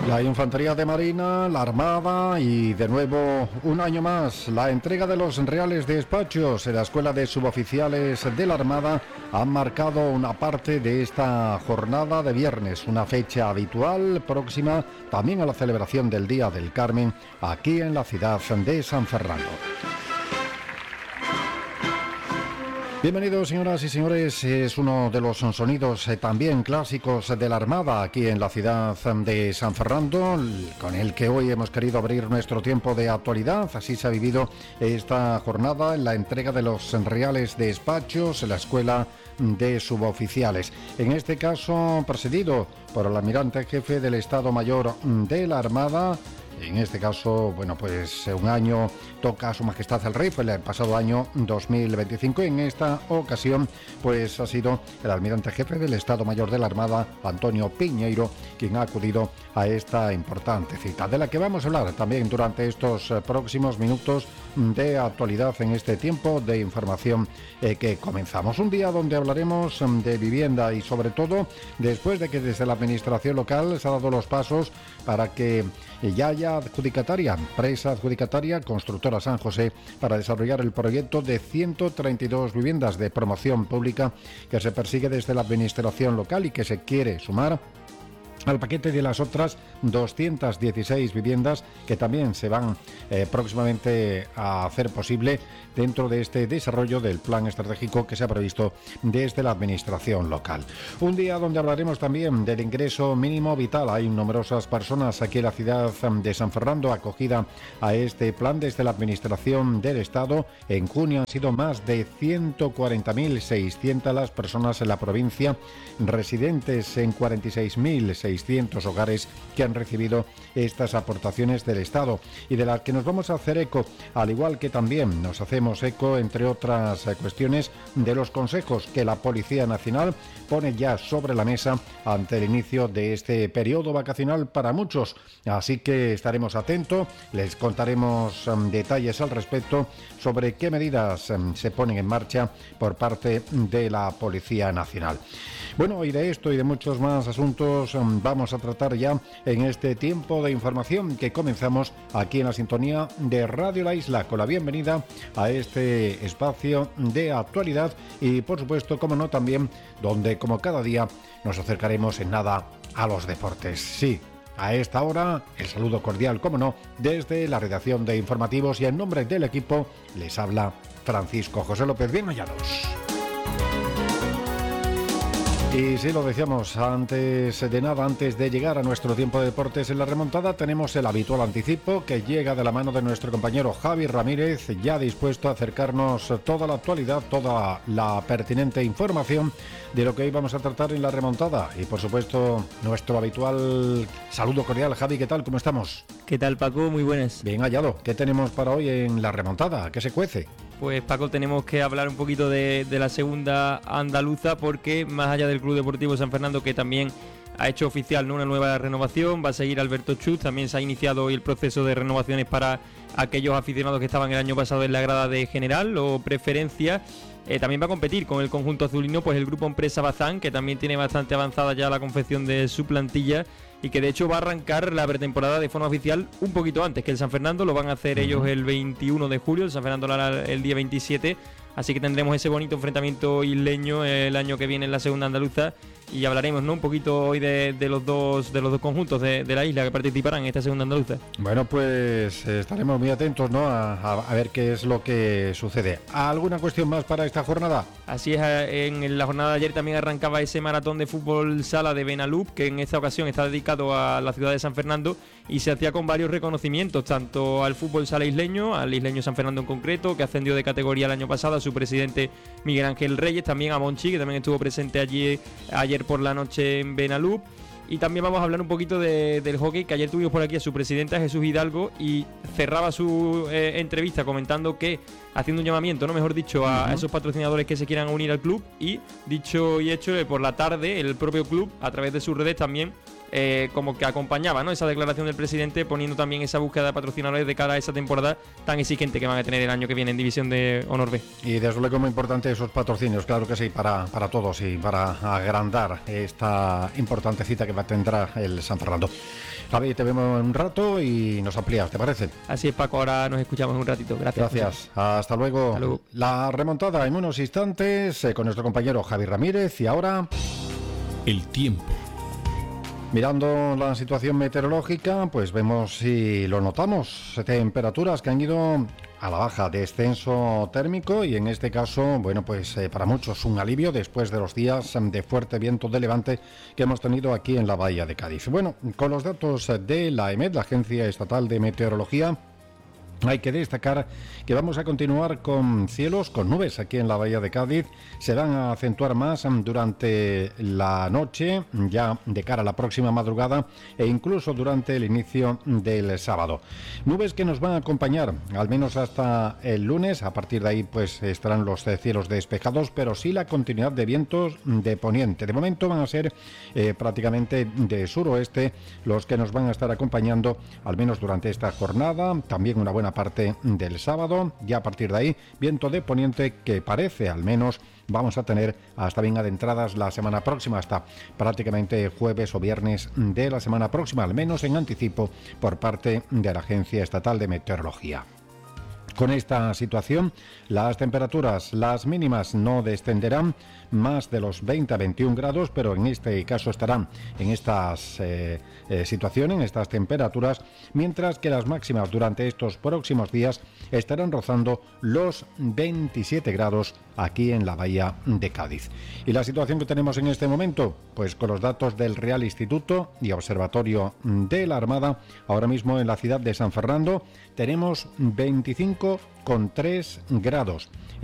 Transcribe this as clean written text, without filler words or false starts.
La Infantería de Marina, la Armada y de nuevo un año más la entrega de los reales despachos en la Escuela de Suboficiales de la Armada han marcado una parte de esta jornada de viernes, una fecha habitual próxima también a la celebración del Día del Carmen aquí en la ciudad de San Fernando. Bienvenidos, señoras y señores, es uno de los sonidos también clásicos de la Armada aquí en la ciudad de San Fernando, con el que hoy hemos querido abrir nuestro tiempo de actualidad. Así se ha vivido esta jornada en la entrega de los reales despachos en la Escuela de Suboficiales. En este caso, presidido por el almirante jefe del Estado Mayor de la Armada. En este caso, bueno, pues un año toca a Su Majestad el Rey, fue el pasado año 2025. En esta ocasión, pues ha sido el almirante jefe del Estado Mayor de la Armada, Antonio Piñeiro, quien ha acudido a esta importante cita, de la que vamos a hablar también durante estos próximos minutos de actualidad en este tiempo de información que comenzamos. Un día donde hablaremos de vivienda y sobre todo después de que desde la administración local se ha dado los pasos para que ya haya adjudicataria, empresa adjudicataria, Constructora San José, para desarrollar el proyecto de 132 viviendas de promoción pública que se persigue desde la administración local y que se quiere sumar al paquete de las otras 216 viviendas que también se van próximamente a hacer posible dentro de este desarrollo del plan estratégico que se ha previsto desde la administración local. Un día donde hablaremos también del ingreso mínimo vital. Hay numerosas personas aquí en la ciudad de San Fernando acogida a este plan desde la administración del Estado. En junio han sido más de 140.600 las personas en la provincia, residentes en 46.600 hogares que han recibido estas aportaciones del Estado y de las que nos vamos a hacer eco, al igual que también nos hacemos eco, entre otras cuestiones, de los consejos que la Policía Nacional pone ya sobre la mesa ante el inicio de este periodo vacacional para muchos. Así que estaremos atentos, les contaremos detalles al respecto sobre qué medidas se ponen en marcha por parte de la Policía Nacional. Bueno, y de esto y de muchos más asuntos vamos a tratar ya en este tiempo de información que comenzamos aquí en la sintonía de Radio La Isla, con la bienvenida a este espacio de actualidad y, por supuesto, como no, también donde, como cada día, nos acercaremos en nada a los deportes. Sí, a esta hora, el saludo cordial, como no, desde la redacción de informativos, y en nombre del equipo les habla Francisco José López. Bien hallados. Y sí, lo decíamos antes de nada, antes de llegar a nuestro tiempo de deportes en la remontada, tenemos el habitual anticipo que llega de la mano de nuestro compañero Javi Ramírez, ya dispuesto a acercarnos toda la actualidad, toda la pertinente información de lo que hoy vamos a tratar en la remontada. Y por supuesto, nuestro habitual saludo cordial. Javi, ¿qué tal? ¿Cómo estamos? ¿Qué tal, Paco? Muy buenas. Bien hallado. ¿Qué tenemos para hoy en la remontada? ¿Qué se cuece? Pues, Paco, tenemos que hablar un poquito de la segunda andaluza, porque más allá del Club Deportivo San Fernando, que también ha hecho oficial, ¿no?, una nueva renovación, va a seguir Alberto Chuz. También se ha iniciado hoy el proceso de renovaciones para aquellos aficionados que estaban el año pasado en la grada de general o preferencia. También va a competir con el conjunto azulino pues el grupo Empresa Bazán, que también tiene bastante avanzada ya la confección de su plantilla y que de hecho va a arrancar la pretemporada de forma oficial un poquito antes que el San Fernando. Lo van a hacer ellos el 21 de julio, el San Fernando lo hará el día 27, así que tendremos ese bonito enfrentamiento isleño el año que viene en la segunda andaluza. Y hablaremos, ¿no?, un poquito hoy de los dos conjuntos de la isla que participarán en esta segunda andaluza. Bueno, pues estaremos muy atentos, ¿no?, a ver qué es lo que sucede. ¿Alguna cuestión más para esta jornada? Así es, en la jornada de ayer también arrancaba ese maratón de fútbol sala de Benalup, que en esta ocasión está dedicado a la ciudad de San Fernando y se hacía con varios reconocimientos, tanto al fútbol sala isleño, al isleño San Fernando en concreto, que ascendió de categoría el año pasado, a su presidente Miguel Ángel Reyes, también a Monchi, que también estuvo presente allí ayer por la noche en Benalup. Y también vamos a hablar un poquito del hockey, que ayer tuvimos por aquí a su presidenta Jesús Hidalgo y cerraba su entrevista comentando que, haciendo un llamamiento, no mejor dicho, a esos patrocinadores que se quieran unir al club, y dicho y hecho, por la tarde el propio club a través de sus redes también como que acompañaba, ¿no?, esa declaración del presidente, poniendo también esa búsqueda de patrocinadores de cara a esa temporada tan exigente que van a tener el año que viene en División de Honor B. Y desde luego muy importante esos patrocinios, claro que sí, para todos y para agrandar esta importante cita que tendrá el San Fernando. Javi, te vemos en un rato y nos amplías, ¿te parece? Así es, Paco, ahora nos escuchamos en un ratito. Gracias. Hasta luego. Hasta luego. La remontada en unos instantes con nuestro compañero Javi Ramírez. Y ahora el tiempo. Mirando la situación meteorológica, pues vemos y lo notamos, temperaturas que han ido a la baja, descenso térmico, y en este caso, bueno, pues para muchos un alivio después de los días de fuerte viento de levante que hemos tenido aquí en la bahía de Cádiz. Bueno, con los datos de la EMET, la Agencia Estatal de Meteorología, hay que destacar que vamos a continuar con cielos, con nubes aquí en la bahía de Cádiz. Se van a acentuar más durante la noche, ya de cara a la próxima madrugada e incluso durante el inicio del sábado. Nubes que nos van a acompañar al menos hasta el lunes. A partir de ahí pues estarán los cielos despejados, pero sí la continuidad de vientos de poniente. De momento van a ser prácticamente de suroeste los que nos van a estar acompañando al menos durante esta jornada. También una buena parte del sábado, y a partir de ahí viento de poniente que parece al menos vamos a tener hasta bien adentradas la semana próxima, hasta prácticamente jueves o viernes de la semana próxima, al menos en anticipo por parte de la Agencia Estatal de Meteorología. Con esta situación, las temperaturas, las mínimas no descenderán más de los 20 a 21 grados, pero en este caso estarán en estas situaciones, en estas temperaturas, mientras que las máximas durante estos próximos días estarán rozando los 27 grados aquí en la bahía de Cádiz. Y la situación que tenemos en este momento, pues con los datos del Real Instituto y Observatorio de la Armada, ahora mismo en la ciudad de San Fernando tenemos 25,3 grados.